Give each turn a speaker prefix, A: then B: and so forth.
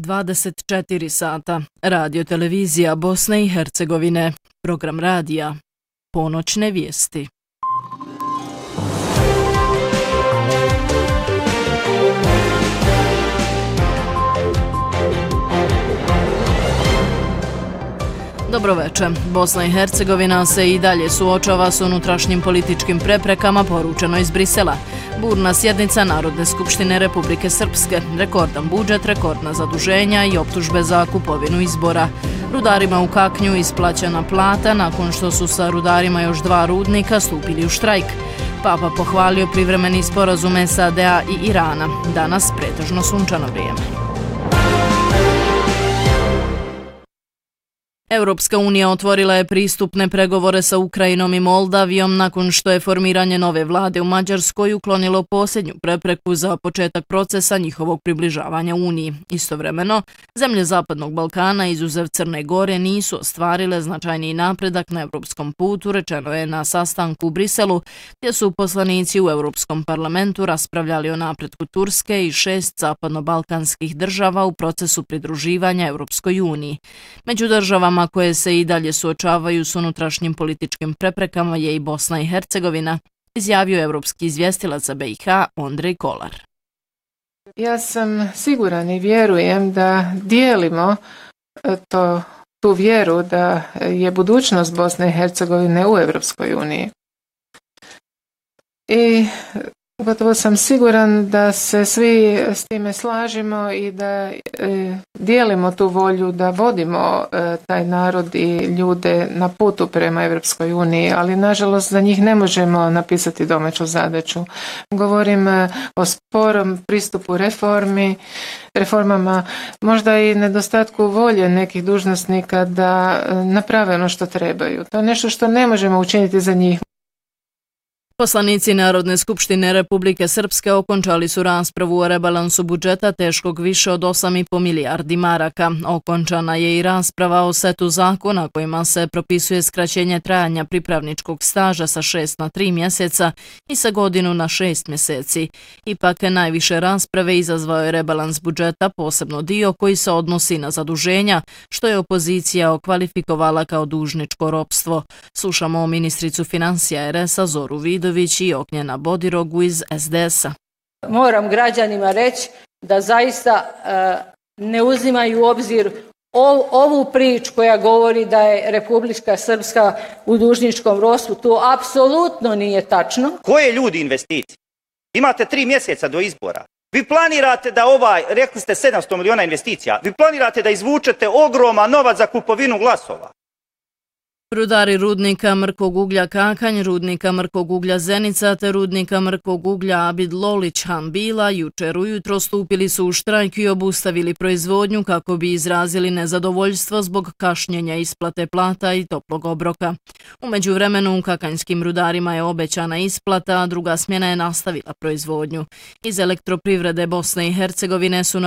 A: 24 sata. Radio televizija Bosne i Hercegovine. Program radija. Ponoćne vijesti. Dobroveče. Bosna i Hercegovina se i dalje suočava s unutrašnjim političkim preprekama, poručeno iz Brisela. Burna sjednica Narodne skupštine Republike Srpske, rekordan budžet, rekordna zaduženja i optužbe za kupovinu izbora. Rudarima u Kaknju isplaćena plata nakon što su sa rudarima još 2 rudnika stupili u štrajk. Papa pohvalio privremeni sporazum SAD-a i Irana. Danas pretežno sunčano vrijeme. Europska unija otvorila je pristupne pregovore sa Ukrajinom i Moldavijom nakon što je formiranje nove vlade u Mađarskoj uklonilo posljednju prepreku za početak procesa njihovog približavanja Uniji. Istovremeno, zemlje Zapadnog Balkana izuzev Crne Gore nisu ostvarile značajniji napredak na europskom putu, rečeno je na sastanku u Briselu, gdje su poslanici u Europskom parlamentu raspravljali o napretku Turske i 6 zapadno-balkanskih država u procesu pridruživanja Europskoj uniji. Među državama koje se i dalje suočavaju s unutrašnjim političkim preprekama je i Bosna i Hercegovina, izjavio evropski izvjestilac za BiH Ondrej Kolar.
B: Ja sam siguran i vjerujem da dijelimo tu vjeru da je budućnost Bosne i Hercegovine u Europskoj uniji. I gotovo sam siguran da se svi s time slažemo i da dijelimo tu volju da vodimo taj narod i ljude na putu prema Europskoj uniji, ali nažalost za njih ne možemo napisati domaću zadaću. Govorim o sporom pristupu reformama, možda i nedostatku volje nekih dužnosnika da naprave ono što trebaju. To je nešto što ne možemo učiniti za njih.
A: Poslanici Narodne skupštine Republike Srpske okončali su raspravu o rebalansu budžeta teškog više od 8,5 milijardi maraka. Okončana je i rasprava o setu zakona kojima se propisuje skraćenje trajanja pripravničkog staža sa 6 na 3 mjeseca i sa godinu na 6 mjeseci. Ipak najviše rasprave izazvao je rebalans budžeta, posebno dio koji se odnosi na zaduženja, što je opozicija okvalifikovala kao dužničko ropstvo. Slušamo ministricu financija RS-a Zoru Vidović i Ognjena Bodirogu iz SDS-a.
C: Moram građanima reći da zaista ne uzimaju u obzir ovu priču koja govori da je Republika Srpska u dužničkom ropstvu. To apsolutno nije tačno.
D: Koje ljudi investicije? Imate 3 mjeseca do izbora. Vi planirate da rekli ste 700 miliona investicija, vi planirate da izvučete ogroman novac za kupovinu glasova.
A: Rudari rudnika mrkog uglja Kakanj, rudnika mrkog uglja Zenica te rudnika mrkog uglja Abid Lolić Hanbila jučer ujutro stupili su u štrajk i obustavili proizvodnju kako bi izrazili nezadovoljstvo zbog kašnjenja isplate plata i toplog obroka. U međuvremenu kakanjskim rudarima je obećana isplata, a druga smjena je nastavila proizvodnju. Iz Elektroprivrede Bosne i Hercegovine su